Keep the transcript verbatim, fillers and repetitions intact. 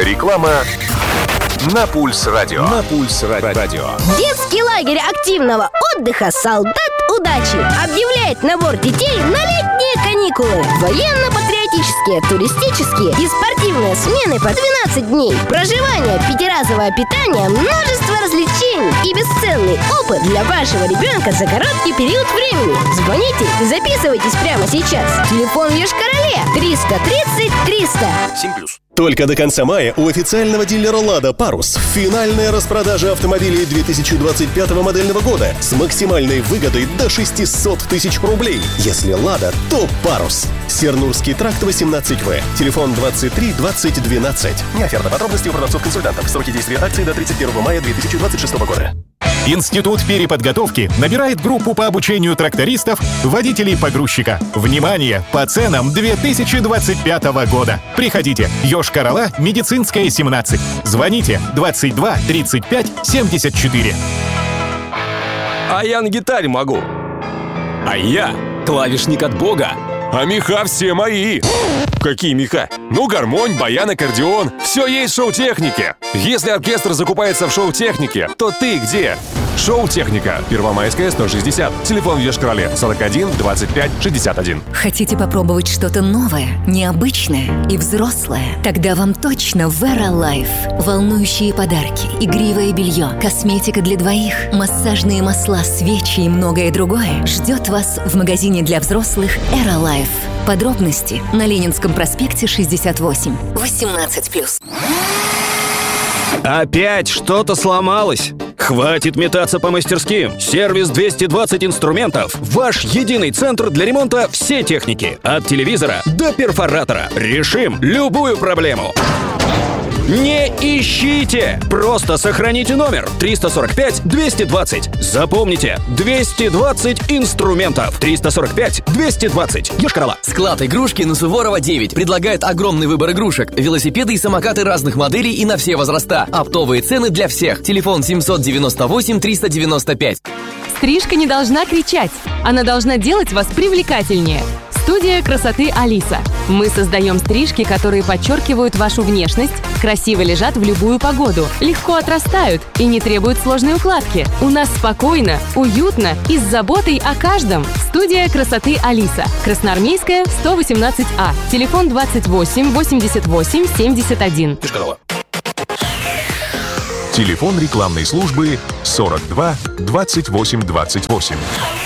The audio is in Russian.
Реклама на Пульс Радио. На Пульс Радио. Детский лагерь активного отдыха «Солдат удачи» объявляет набор детей на летние каникулы. Военно-патриотические, туристические и спортивные смены по двенадцать дней. Проживание, пятиразовое питание, множество развлечений и бесценный опыт для вашего ребенка за короткий период времени. Звоните и записывайтесь прямо сейчас. Телефон в Йошкар-Оле триста тридцать триста. семь плюс. Только до конца мая у официального дилера «Лада» «Парус» финальная распродажа автомобилей две тысячи двадцать пятого модельного года с максимальной выгодой до шестьсот тысяч рублей. Если «Лада», то «Парус». Сернурский тракт восемнадцать В. Телефон двадцать три двадцать двенадцать. Не оферта, подробности у продавцов-консультантов. Сроки действия акции до тридцать первого мая две тысячи двадцать шестого года. Институт переподготовки набирает группу по обучению трактористов, водителей погрузчика. Внимание! По ценам две тысячи двадцать пятого года. Приходите. Йошкар-Ола, Медицинская, семнадцать. Звоните двадцать два тридцать пять семьдесят четыре. А я на гитаре могу. А я клавишник от Бога. А меха все мои. Какие меха? Ну, гармонь, баян, аккордеон. Все есть в шоу-технике. Если оркестр закупается в шоу-технике, то ты где? Шоу-техника. Первомайская, сто шестьдесят. Телефон в Йошкар-Оле сорок один двадцать пять шестьдесят один. Хотите попробовать что-то новое, необычное и взрослое? Тогда вам точно Vera Life. Волнующие подарки, игривое белье, косметика для двоих, массажные масла, свечи и многое другое ждет вас в магазине для взрослых Vera Life. Подробности на Ленинском проспекте шестьдесят восемь. восемнадцать плюс. Опять что-то сломалось? Хватит метаться по мастерским. Сервис двести двадцать инструментов. Ваш единый центр для ремонта всей техники. От телевизора до перфоратора. Решим любую проблему. Не ищите! Просто сохраните номер триста сорок пять двести двадцать. Запомните, двести двадцать инструментов. триста сорок пять двести двадцать. Йошкар-Ола. Склад игрушки на Суворова девять предлагает огромный выбор игрушек. Велосипеды и самокаты разных моделей и на все возраста. Оптовые цены для всех. Телефон семьсот девяносто восемь триста девяносто пять. Стрижка не должна кричать. Она должна делать вас привлекательнее. Студия красоты Алиса. Мы создаем стрижки, которые подчеркивают вашу внешность, красиво лежат в любую погоду, легко отрастают и не требуют сложной укладки. У нас спокойно, уютно и с заботой о каждом. Студия красоты Алиса. Красноармейская, сто восемнадцать А. Телефон двадцать восемь восемьдесят восемь семьдесят один. Телефон рекламной службы сорок два двадцать восемь двадцать восемь.